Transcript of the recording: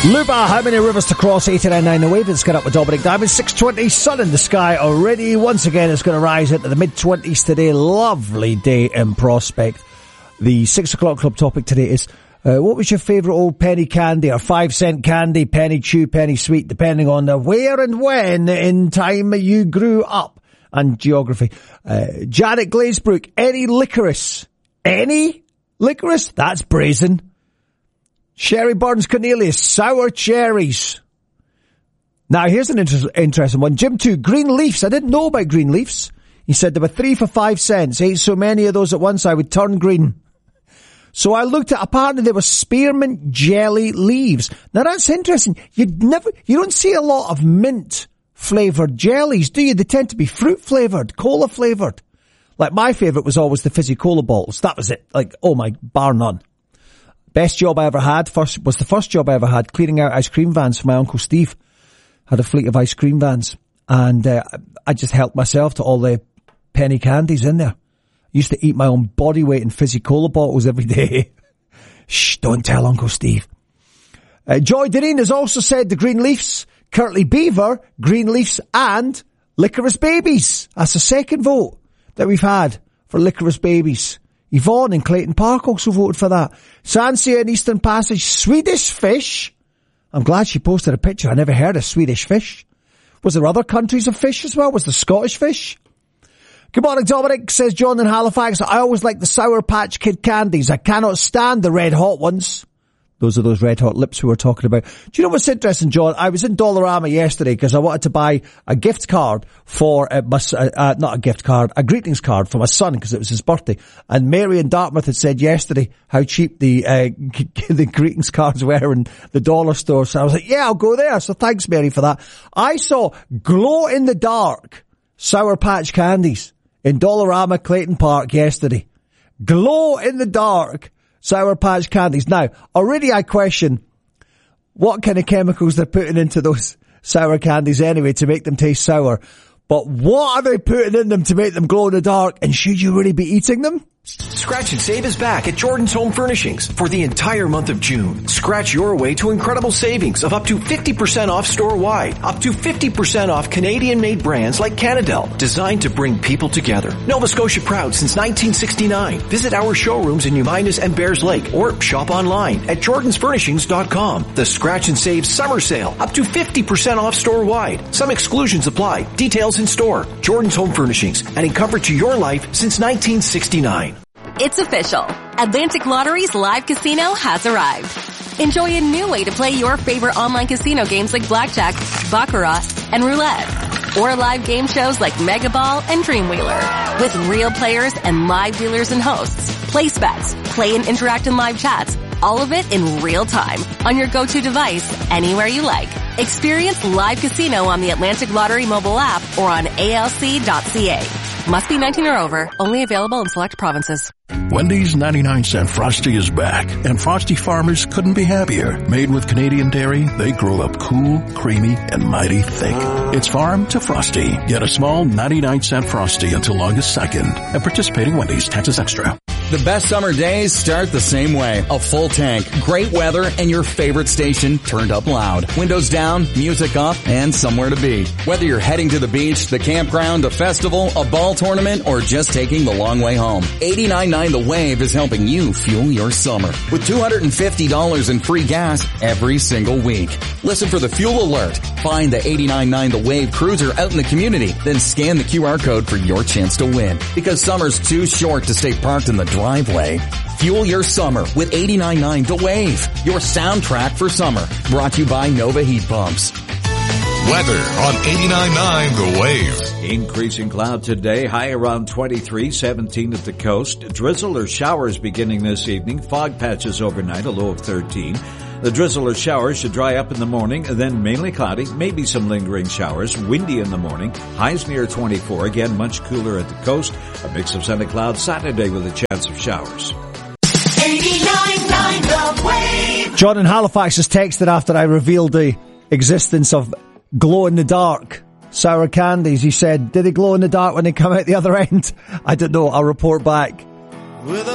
Luba, how many rivers to cross? 89.9 The Wave. It's got up with Dominic Diamond. 6:20, sun in the sky already. Once again, it's going to rise into the mid-20s today. Lovely day in Prospect. The 6 o'clock club topic today is, what was your favourite old penny candy or 5-cent candy, penny chew, penny sweet, depending on the where and when in time you grew up, and geography. Janet Glazebrook, any licorice? Any licorice? That's brazen. Sherry Burns Cornelius, sour cherries. Now, here's an interesting one. Jim 2, green leaves. I didn't know about green leaves. He said there were 3 for 5 cents. Ate so many of those at once I would turn green. So I looked at, apparently there were spearmint jelly leaves. Now that's interesting. You don't see a lot of mint flavoured jellies, do you? They tend to be fruit flavoured, cola flavoured. Like my favourite was always the fizzy cola bottles. That was it. Like, oh my, bar none. Best job I ever had was the first job I ever had, cleaning out ice cream vans for my Uncle Steve. Had a fleet of ice cream vans. And I just helped myself to all the penny candies in there. I used to eat my own body weight in fizzy cola bottles every day. Shh, don't tell Uncle Steve. Joy Deneen has also said the green leaves, Curtly Beaver, green leaves and licorice babies. That's the second vote that we've had for licorice babies. Yvonne in Clayton Park also voted for that. Sansia in Eastern Passage, Swedish fish. I'm glad she posted a picture. I never heard of Swedish fish. Was there other countries of fish as well? Was there Scottish fish? Good morning, Dominic, says John in Halifax. I always like the Sour Patch Kid candies. I cannot stand the red hot ones. Those are those red hot lips we were talking about. Do you know what's interesting, John? I was in Dollarama yesterday because I wanted to buy a gift card for not a gift card, a greetings card for my son because it was his birthday. And Mary in Dartmouth had said yesterday how cheap the greetings cards were in the dollar store. So I was like, yeah, I'll go there. So thanks, Mary, for that. I saw glow in the dark Sour Patch candies in Dollarama, Clayton Park yesterday. Glow in the dark Sour Patch candies. Now, already I question what kind of chemicals they're putting into those sour candies anyway to make them taste sour. But what are they putting in them to make them glow in the dark? And should you really be eating them? Scratch and Save is back at Jordan's Home Furnishings for the entire month of June. Scratch your way to incredible savings of up to 50% off store-wide, up to 50% off Canadian-made brands like Canadel, designed to bring people together. Nova Scotia proud since 1969. Visit our showrooms in Uminas and Bears Lake or shop online at jordansfurnishings.com. The Scratch and Save summer sale, up to 50% off store-wide. Some exclusions apply. Details in store. Jordan's Home Furnishings, adding comfort to your life since 1969. It's official. Atlantic Lottery's live casino has arrived. Enjoy a new way to play your favorite online casino games like Blackjack, Baccarat, and Roulette. Or live game shows like Mega Ball and Dreamwheeler. With real players and live dealers and hosts. Place bets, play and interact in live chats. All of it in real time on your go-to device anywhere you like. Experience live casino on the Atlantic Lottery mobile app or on alc.ca. Must be 19 or over. Only available in select provinces. Wendy's 99-cent Frosty is back, and Frosty farmers couldn't be happier. Made with Canadian dairy, they grow up cool, creamy, and mighty thick. It's farm to Frosty. Get a small 99-cent Frosty until August 2nd. At participating Wendy's, taxes extra. The best summer days start the same way. A full tank, great weather, and your favorite station turned up loud. Windows down, music up, and somewhere to be. Whether you're heading to the beach, the campground, a festival, a ball tournament, or just taking the long way home, 89.9 The Wave is helping you fuel your summer with $250 in free gas every single week. Listen for the fuel alert. Find the 89.9 The Wave cruiser out in the community, then scan the QR code for your chance to win. Because summer's too short to stay parked in the driveway. Fuel your summer with 89.9 The Wave, your soundtrack for summer. Brought to you by Nova Heat Pumps. Weather on 89.9 The Wave. Increasing cloud today, high around 23, 17 at the coast. Drizzle or showers beginning this evening. Fog patches overnight, a low of 13. The drizzle or showers should dry up in the morning, then mainly cloudy, maybe some lingering showers. Windy in the morning, highs near 24. Again, much cooler at the coast. A mix of sun and clouds Saturday with a chance of showers. 89.9 The Wave. John in Halifax has texted after I revealed the existence of glow-in-the-dark sour candies. He said, did they glow in the dark when they come out the other end? I don't know. I'll report back.